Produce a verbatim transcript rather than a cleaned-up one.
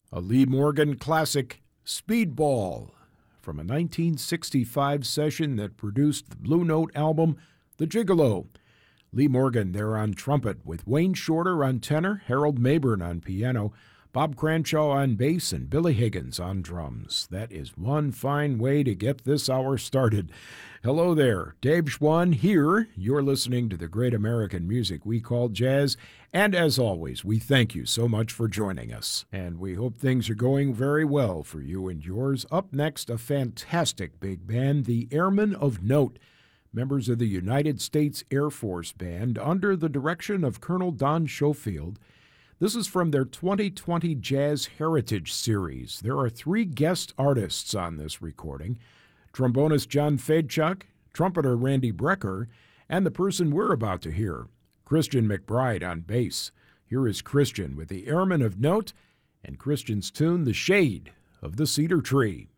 A Lee Morgan classic, Speedball, from a nineteen sixty-five session that produced the Blue Note album, The Gigolo. Lee Morgan there on trumpet, with Wayne Shorter on tenor, Harold Mabern on piano, Bob Cranshaw on bass, and Billy Higgins on drums. That is one fine way to get this hour started. Hello there, Dave Schwann here. You're listening to the great American music we call jazz, and as always, we thank you so much for joining us. And we hope things are going very well for you and yours. Up next, a fantastic big band, the Airmen of Note, members of the United States Air Force Band under the direction of Colonel Don Schofield. This is from their twenty twenty Jazz Heritage Series. There are three guest artists on this recording: trombonist John Fedchuk, trumpeter Randy Brecker, and the person we're about to hear, Christian McBride on bass. Here is Christian with the Airmen of Note and Christian's tune, The Shade of the Cedar Tree.